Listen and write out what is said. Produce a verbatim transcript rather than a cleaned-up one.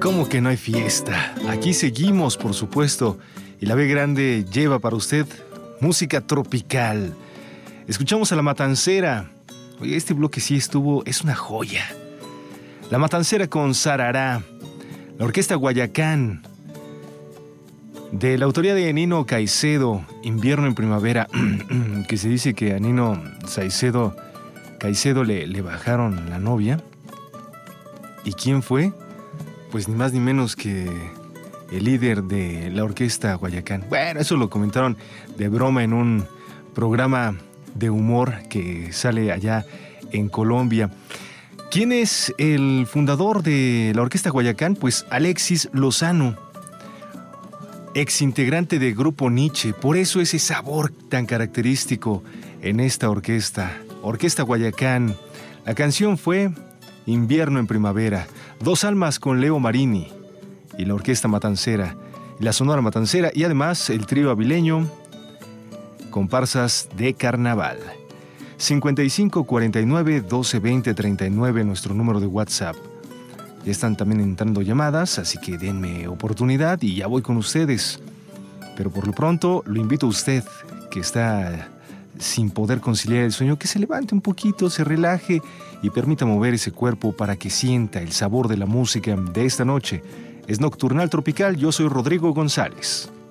¿Cómo que no hay fiesta? Aquí seguimos, por supuesto, y la B Grande lleva para usted música tropical. Escuchamos a La Matancera. Oye, este bloque sí estuvo, es una joya. La Matancera con Sarará, la Orquesta Guayacán, de la autoría de Nino Caicedo, Invierno en Primavera, que se dice que a Nino Caicedo, Caicedo le, le bajaron la novia. ¿Y quién fue? Pues ni más ni menos que el líder de la Orquesta Guayacán. Bueno, eso lo comentaron de broma en un programa de humor que sale allá en Colombia. ¿Quién es el fundador de la Orquesta Guayacán? Pues Alexis Lozano, exintegrante de Grupo Nietzsche. Por eso ese sabor tan característico en esta orquesta, Orquesta Guayacán. La canción fue Invierno en Primavera. Dos almas con Leo Marini y la Orquesta Matancera, la Sonora Matancera, y además el trío avileño, comparsas de carnaval. cincuenta y cinco cuarenta y nueve doce veinte treinta y nueve, nuestro número de WhatsApp. Ya están también entrando llamadas, así que denme oportunidad y ya voy con ustedes. Pero por lo pronto lo invito a usted, que está sin poder conciliar el sueño, que se levante un poquito, se relaje y permita mover ese cuerpo para que sienta el sabor de la música de esta noche. Es Nocturnal Tropical, yo soy Rodrigo González.